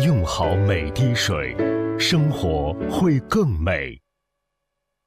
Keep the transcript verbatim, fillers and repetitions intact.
用好每滴水，生活会更美。